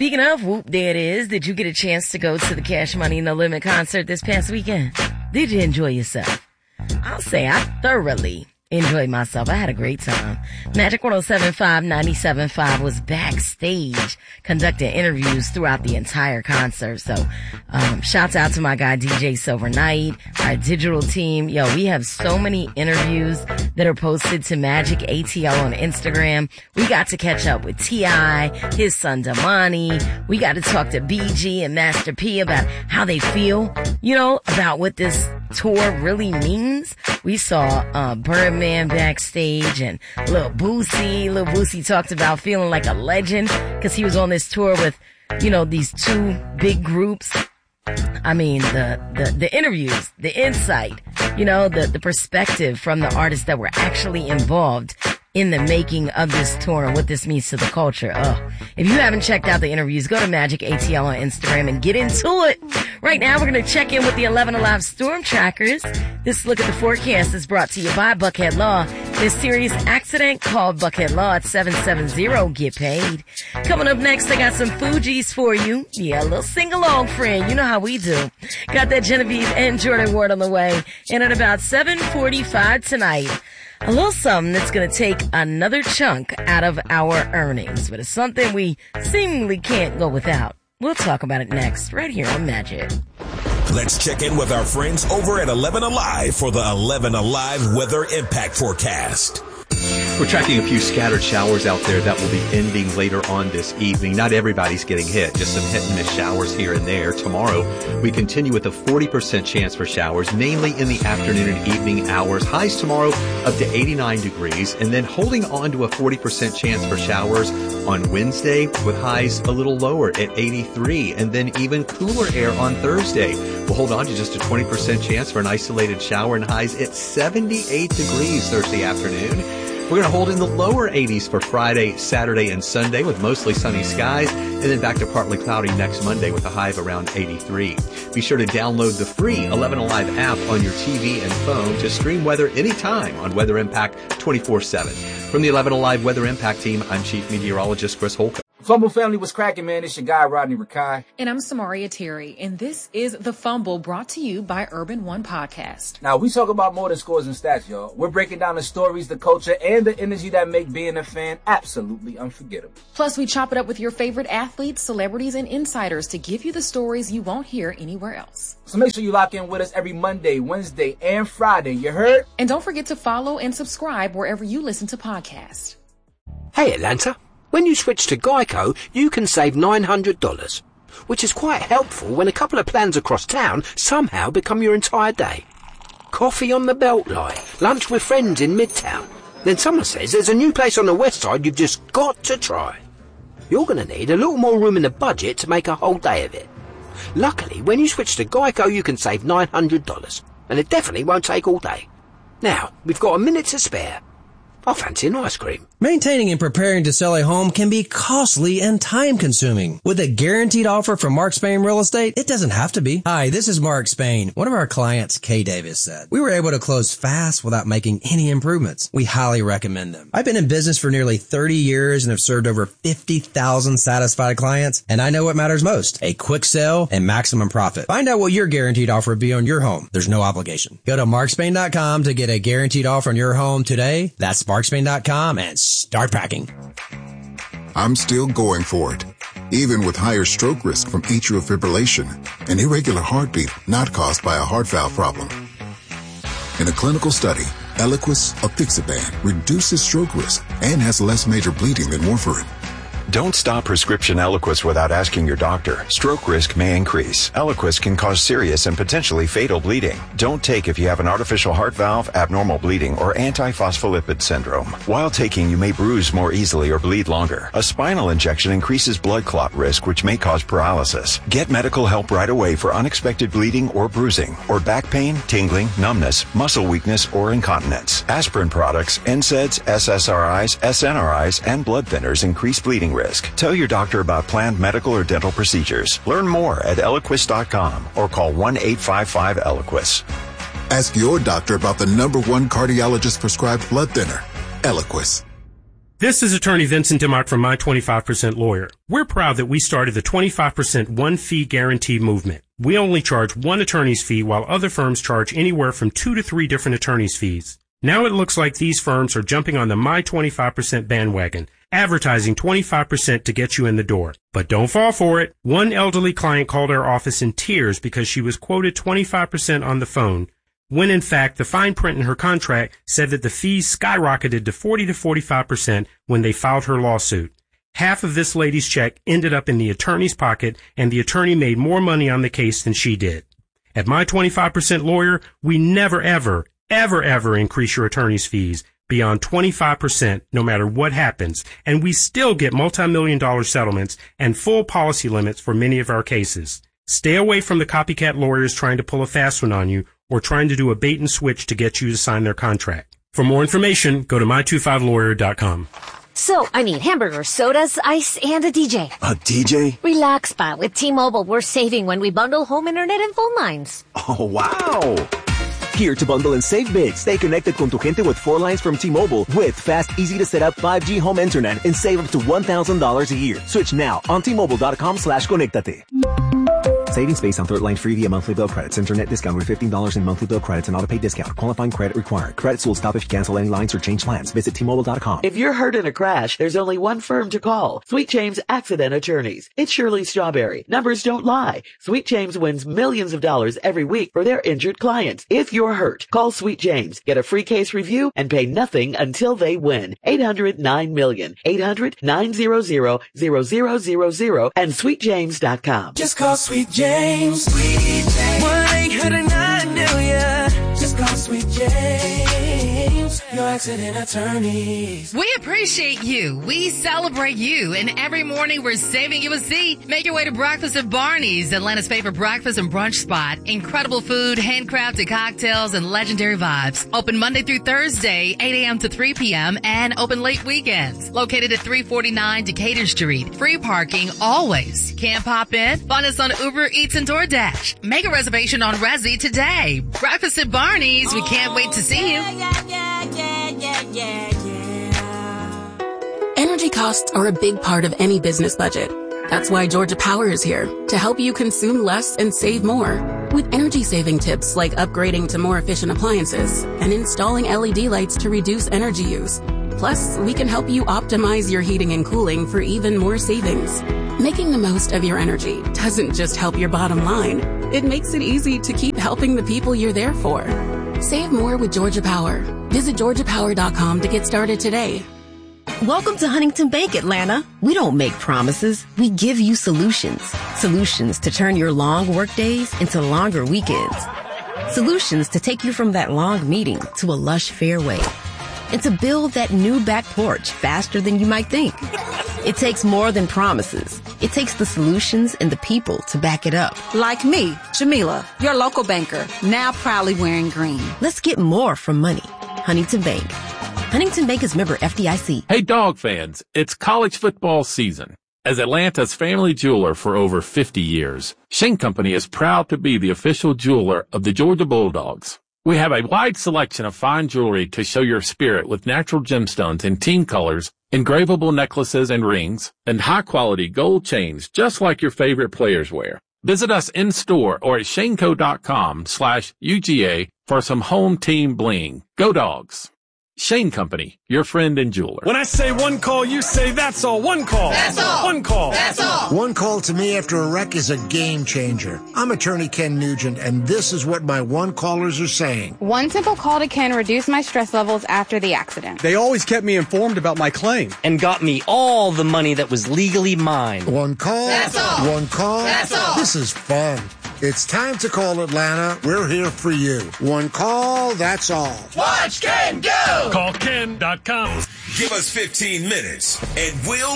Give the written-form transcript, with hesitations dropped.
Speaking of, whoop, there it is. Did you get a chance to go to the Cash Money No Limit concert this past weekend? Did you enjoy yourself? I'll say I thoroughly enjoyed myself. I had a great time. Magic 107.5, 97.5 was backstage conducting interviews throughout the entire concert. So, shouts out to my guy DJ Silver Knight, our digital team. Yo, we have so many interviews that are posted to Magic ATL on Instagram. We got to catch up with T.I., his son Damani. We got to talk to BG and Master P about how they feel, about what this tour really means. We saw Birdman backstage and Lil Boosie talked about feeling like a legend because he was on this tour with, these two big groups. I mean, the interviews, the insight, the perspective from the artists that were actually involved in the making of this tour and what this means to the culture. If you haven't checked out the interviews, go to Magic ATL on Instagram and get into it. Right now, we're going to check in with the 11 Alive Storm Trackers. This look at the forecast is brought to you by Buckhead Law. This serious accident, called Buckhead Law at 770, get paid. Coming up next, I got some Fugees for you. Yeah, a little sing-along, friend. You know how we do. Got that Genevieve and Jordan Ward on the way. And at about 7:45 tonight, a little something that's going to take another chunk out of our earnings, but it's something we seemingly can't go without. We'll talk about it next, right here on Magic. Let's check in with our friends over at 11 Alive for the 11 Alive Weather Impact Forecast. We're tracking a few scattered showers out there that will be ending later on this evening. Not everybody's getting hit, just some hit and miss showers here and there. Tomorrow, we continue with a 40% chance for showers, mainly in the afternoon and evening hours. Highs tomorrow up to 89 degrees, and then holding on to a 40% chance for showers on Wednesday with highs a little lower at 83, and then even cooler air on Thursday. We'll hold on to just a 20% chance for an isolated shower and highs at 78 degrees Thursday afternoon. We're going to hold in the lower 80s for Friday, Saturday, and Sunday with mostly sunny skies, and then back to partly cloudy next Monday with a high of around 83. Be sure to download the free 11 Alive app on your TV and phone to stream weather anytime on Weather Impact 24/7. From the 11 Alive Weather Impact team, I'm Chief Meteorologist Chris Holcomb. Fumble family was cracking, man. It's your guy, Rodney Rakai. And I'm Samaria Terry, and this is The Fumble, brought to you by Urban One Podcast. Now, we talk about more than scores and stats, y'all. We're breaking down the stories, the culture, and the energy that make being a fan absolutely unforgettable. Plus, we chop it up with your favorite athletes, celebrities, and insiders to give you the stories you won't hear anywhere else. So make sure you lock in with us every Monday, Wednesday, and Friday. You heard? And don't forget to follow and subscribe wherever you listen to podcasts. Hey, Atlanta. When you switch to Geico, you can save $900, which is quite helpful when a couple of plans across town somehow become your entire day. Coffee on the Beltline, lunch with friends in Midtown. Then someone says there's a new place on the west side you've just got to try. You're going to need a little more room in the budget to make a whole day of it. Luckily, when you switch to Geico, you can save $900, and it definitely won't take all day. Now, we've got a minute to spare. I fancy an ice cream. Maintaining and preparing to sell a home can be costly and time-consuming. With a guaranteed offer from Mark Spain Real Estate, it doesn't have to be. Hi, this is Mark Spain. One of our clients, Kay Davis, said, "We were able to close fast without making any improvements. We highly recommend them. I've been in business for nearly 30 years and have served over 50,000 satisfied clients, and I know what matters most, a quick sale and maximum profit. Find out what your guaranteed offer would be on your home. There's no obligation. Go to markspain.com to get a guaranteed offer on your home today. That's markspain.com and start packing." I'm still going for it, even with higher stroke risk from atrial fibrillation, an irregular heartbeat not caused by a heart valve problem. In a clinical study, Eliquis, apixaban, reduces stroke risk and has less major bleeding than warfarin. Don't stop prescription Eliquis without asking your doctor. Stroke risk may increase. Eliquis can cause serious and potentially fatal bleeding. Don't take if you have an artificial heart valve, abnormal bleeding, or antiphospholipid syndrome. While taking, you may bruise more easily or bleed longer. A spinal injection increases blood clot risk, which may cause paralysis. Get medical help right away for unexpected bleeding or bruising, or back pain, tingling, numbness, muscle weakness, or incontinence. Aspirin products, NSAIDs, SSRIs, SNRIs, and blood thinners increase bleeding risk. Tell your doctor about planned medical or dental procedures. Learn more at Eliquis.com or call 1-855-ELIQUIS. Ask your doctor about the #1 cardiologist prescribed blood thinner, Eliquis. This is attorney Vincent Dimmock from My 25% Lawyer. We're proud that we started the 25% one-fee guarantee movement. We only charge one attorney's fee while other firms charge anywhere from 2 to 3 different attorney's fees. Now it looks like these firms are jumping on the My 25% bandwagon, advertising 25% to get you in the door. But don't fall for it. One elderly client called our office in tears because she was quoted 25% on the phone, when in fact the fine print in her contract said that the fees skyrocketed to 40 to 45% when they filed her lawsuit. Half of this lady's check ended up in the attorney's pocket, and the attorney made more money on the case than she did. At My 25% Lawyer, we never ever increase your attorney's fees beyond 25% no matter what happens, and we still get multi-million-dollar settlements and full policy limits for many of our cases. Stay away from the copycat lawyers trying to pull a fast one on you or trying to do a bait and switch to get you to sign their contract. For more information, go to my25lawyer.com. So, I need hamburgers, sodas, ice, and a DJ. A DJ? Relax, Pa. With T-Mobile, we're saving when we bundle home internet and phone lines. Oh, wow! Here to bundle and save big. Stay connected con tu gente with 4 lines from T-Mobile with fast, easy-to-set-up 5G home internet and save up to $1,000 a year. Switch now on T-Mobile.com/conectate. Savings based on third line free via monthly bill credits. Internet discount with $15 in monthly bill credits and auto-pay discount. Qualifying credit required. Credits will stop if you cancel any lines or change plans. Visit T-Mobile.com. If you're hurt in a crash, there's only one firm to call. Sweet James Accident Attorneys. It's Shirley Strawberry. Numbers don't lie. Sweet James wins millions of dollars every week for their injured clients. If you're hurt, call Sweet James. Get a free case review and pay nothing until they win. 800-9-MILLION. 800-900-0000 and sweetjames.com. Just call Sweet James. Sweet James. 1-800-9-MILLION. Just call Sweet James. Your accident attorneys. We appreciate you. We celebrate you. And every morning we're saving you a seat. Make your way to breakfast at Barney's, Atlanta's favorite breakfast and brunch spot. Incredible food, handcrafted cocktails, and legendary vibes. Open Monday through Thursday, 8 a.m. to 3 p.m. and open late weekends. Located at 349 Decatur Street. Free parking always. Can't pop in? Find us on Uber Eats and DoorDash. Make a reservation on Resy today. Breakfast at Barney's. We can't wait to see you. Energy costs are a big part of any business budget. That's why Georgia Power is here to help you consume less and save more. With energy-saving tips like upgrading to more efficient appliances and installing LED lights to reduce energy use. Plus, we can help you optimize your heating and cooling for even more savings. Making the most of your energy doesn't just help your bottom line. It makes it easy to keep helping the people you're there for. Save more with Georgia Power. Visit GeorgiaPower.com to get started today. Welcome to Huntington Bank, Atlanta. We don't make promises. We give you solutions. Solutions to turn your long work days into longer weekends. Solutions to take you from that long meeting to a lush fairway. And to build that new back porch faster than you might think. It takes more than promises. It takes the solutions and the people to back it up. Like me, Jamila, your local banker, now proudly wearing green. Let's get more from money. Huntington Bank. Huntington Bank is member FDIC. Hey, dog fans, it's college football season. As Atlanta's family jeweler for over 50 years, Shane Company is proud to be the official jeweler of the Georgia Bulldogs. We have a wide selection of fine jewelry to show your spirit with natural gemstones in team colors, engravable necklaces and rings, and high-quality gold chains just like your favorite players wear. Visit us in-store or at shaneco.com/UGA for some home team bling. Go Dogs! Shane Company, your friend and jeweler. When I say one call, you say that's all. One call. That's all. One call. That's all. One call to me after a wreck is a game changer. I'm attorney Ken Nugent, and this is what my one callers are saying. One simple call to Ken reduced my stress levels after the accident. They always kept me informed about my claim. And got me all the money that was legally mine. One call. That's all. One call. That's all. This is fun. It's time to call Atlanta. We're here for you. One call, that's all. Watch Ken go! Call Ken.com. Give us 15 minutes and we'll